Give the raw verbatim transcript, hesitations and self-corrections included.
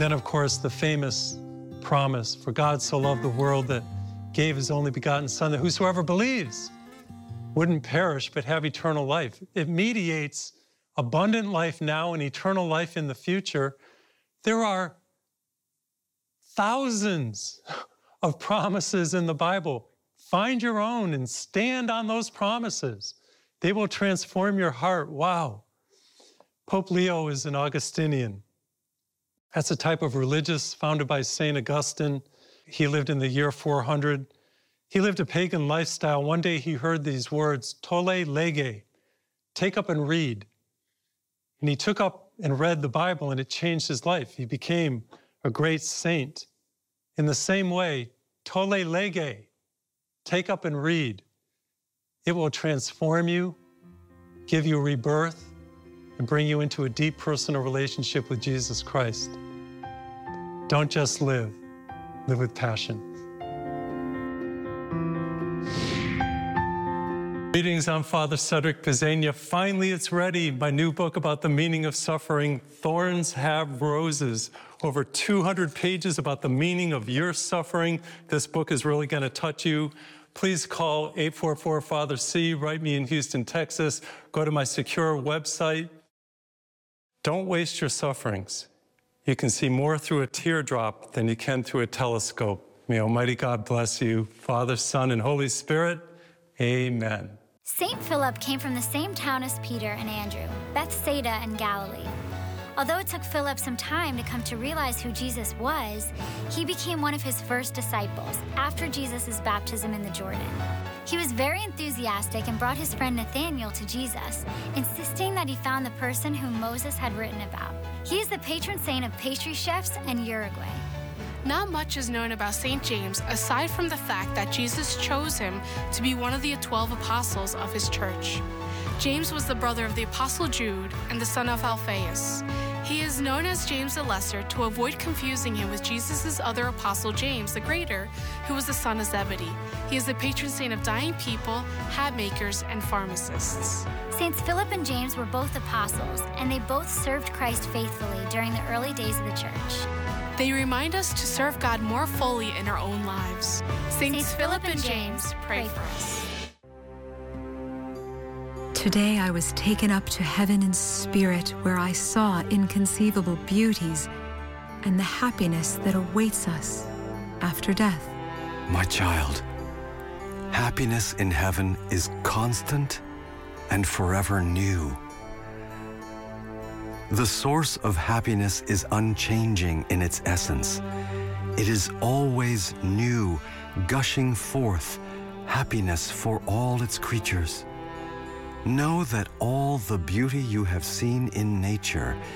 then, of course, the famous promise, for God so loved the world that gave his only begotten Son, that whosoever believes wouldn't perish but have eternal life. It mediates abundant life now and eternal life in the future. There are thousands of promises in the Bible. Find your own and stand on those promises. They will transform your heart. Wow. Pope Leo is an Augustinian. That's a type of religious founded by Saint Augustine. He lived in the year four hundred. He lived a pagan lifestyle. One day he heard these words, tolle lege, take up and read. And he took up and read the Bible, and it changed his life. He became a great saint. In the same way, tolle lege, take up and read. It will transform you, give you rebirth, and bring you into a deep personal relationship with Jesus Christ. Don't just live, live with passion. Greetings, I'm Father Cedric Pisegna. Finally, it's ready. My new book about the meaning of suffering, Thorns Have Roses. Over two hundred pages about the meaning of your suffering. This book is really going to touch you. Please call eight four four, Father C. Write me in Houston, Texas. Go to my secure website. Don't waste your sufferings. You can see more through a teardrop than you can through a telescope. May Almighty God bless you, Father, Son, and Holy Spirit. Amen. Saint Philip came from the same town as Peter and Andrew, Bethsaida in Galilee. Although it took Philip some time to come to realize who Jesus was, he became one of his first disciples after Jesus' baptism in the Jordan. He was very enthusiastic and brought his friend Nathanael to Jesus, insisting that he found the person whom Moses had written about. He is the patron saint of pastry chefs and Uruguay. Not much is known about Saint James aside from the fact that Jesus chose him to be one of the twelve apostles of his church. James was the brother of the Apostle Jude and the son of Alphaeus. He is known as James the Lesser to avoid confusing him with Jesus' other apostle James the Greater, who was the son of Zebedee. He is the patron saint of dying people, hat makers, and pharmacists. Saints Philip and James were both apostles, and they both served Christ faithfully during the early days of the church. They remind us to serve God more fully in our own lives. Saints, Saints Philip and James, pray for us. Today I was taken up to heaven in spirit, where I saw inconceivable beauties and the happiness that awaits us after death. My child, happiness in heaven is constant and forever new. The source of happiness is unchanging in its essence. It is always new, gushing forth happiness for all its creatures. Know that all the beauty you have seen in nature